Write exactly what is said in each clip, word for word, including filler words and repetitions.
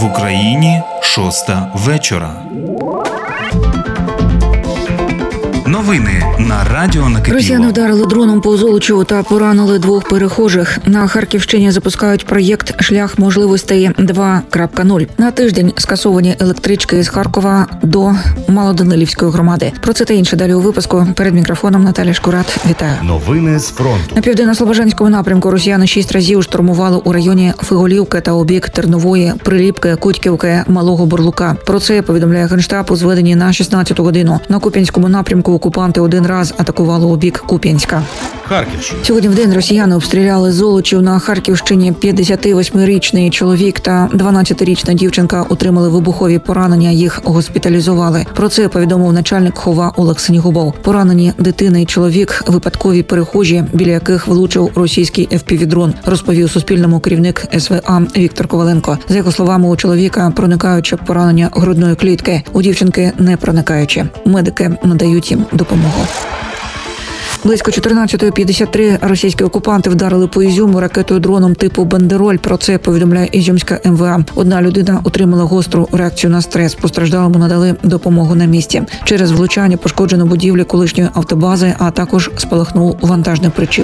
В Україні шоста вечора. Новини на радіо Накипіло. Росіяни вдарили дроном по Золочеву та поранили двох перехожих. На Харківщині запускають проєкт «Шлях можливостей два крапка нуль». На тиждень скасовані електрички з Харкова до Малоданилівської громади. Про це та інше далі у випуску. Перед мікрофоном Наталя Шкурат. Вітаю. Новини з фронту. На південно-слобожанському напрямку росіяни шість разів штурмували у районі Фиголівки та у бік Тернової, Приліпки, Кутьківки, Малого Бурлука. Про це повідомляє Генштаб у зведенні на шістнадцяту годину. На Куп'янському напрямку окупанти один раз атакували у бік Куп'янська. Харківщина. Сьогодні вдень росіяни обстріляли Золочів. На Харківщині п'ятдесятивосьмирічний чоловік та дванадцятирічна дівчинка отримали вибухові поранення, їх госпіталізували. Про це повідомив начальник ХОВА Олег Синігубов. Поранені дитина і чоловік – випадкові перехожі, біля яких влучив російський еф пі ві-дрон, розповів Суспільному керівник ес ве а Віктор Коваленко. За його словами, у чоловіка проникаюче поранення грудної клітки, у дівчинки не проникаюче. Медики надають їм допомогу. Близько чотирнадцятої п'ятдесят три російські окупанти вдарили по Ізюму ракетою-дроном типу «Бандероль». Про це повідомляє Ізюмська ем ве а. Одна людина отримала гостру реакцію на стрес. Постраждалому надали допомогу на місці. Через влучання пошкоджено будівлі колишньої автобази, а також спалахнув вантажний причіп.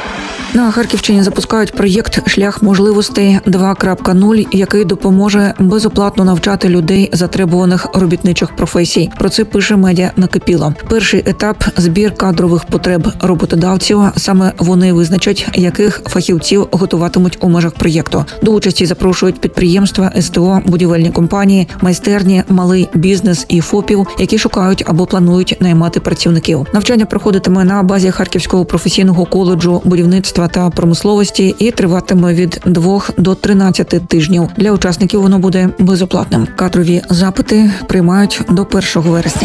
На Харківщині запускають проєкт «Шлях можливостей два крапка нуль», який допоможе безоплатно навчати людей затребуваних робітничих професій. Про це пише медіа Накипіло. Перший етап – збір кадрових потреб роботодавців. Саме вони визначать, яких фахівців готуватимуть у межах проєкту. До участі запрошують підприємства, ес те о, будівельні компанії, майстерні, малий бізнес і ФОПів, які шукають або планують наймати працівників. Навчання проходитиме на базі Харківського професійного коледжу будівництва та промисловості і триватиме від двох до тринадцяти тижнів. Для учасників воно буде безоплатним. Кадрові запити приймають до першого вересня.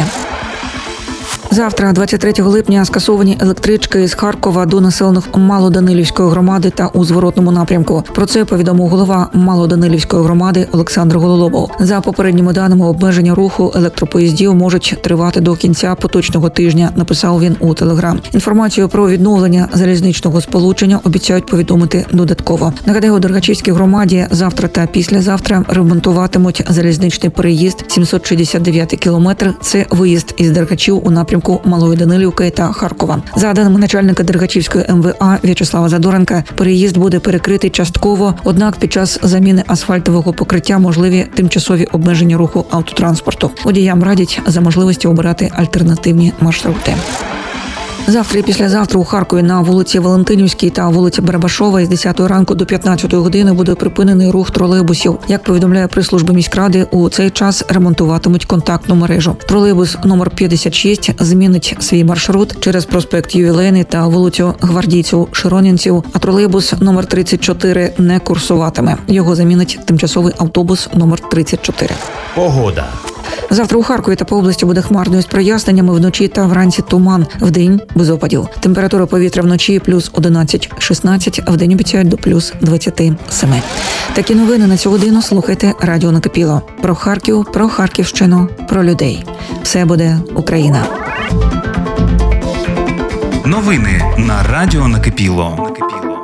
Завтра, двадцять третього липня, скасовані електрички з Харкова до населених Малоданилівської громади та у зворотному напрямку. Про це повідомив голова Малоданилівської громади Олександр Гололобов. За попередніми даними, обмеження руху електропоїздів можуть тривати до кінця поточного тижня, написав він у Телеграм. Інформацію про відновлення залізничного сполучення обіцяють повідомити додатково. Нагадаю, у Дергачівській громаді завтра та післязавтра ремонтуватимуть залізничний переїзд сімсот шістдесят дев'ятий кілометр. Це виїзд із Дергачів у напрямку Малої Данилівки та Харкова. За даними начальника Дергачівської ем ве а В'ячеслава Задоренка, переїзд буде перекритий частково, однак під час заміни асфальтового покриття можливі тимчасові обмеження руху автотранспорту. Водіям радять за можливості обирати альтернативні маршрути. Завтра і післязавтра у Харкові на вулиці Валентинівській та вулиці Барабашова із десятої ранку до п'ятнадцятої години буде припинений рух тролейбусів. Як повідомляє прес-служба міськради, у цей час ремонтуватимуть контактну мережу. Тролейбус номер п'ятдесят шість змінить свій маршрут через проспект Ювілейний та вулицю Гвардійців-Широнінців, а тролейбус номер тридцять чотири не курсуватиме. Його замінить тимчасовий автобус номер тридцять чотири. Погода. Завтра у Харкові та по області буде хмарною з проясненнями, вночі та вранці туман, вдень без опадів. Температура повітря вночі плюс одинадцять шістнадцять, а вдень обіцяють до плюс двадцять сім. Такі новини на цю годину слухайте радіо Накипіло. Про Харків, про Харківщину, про людей. Все буде Україна. Новини на радіо Накипіло.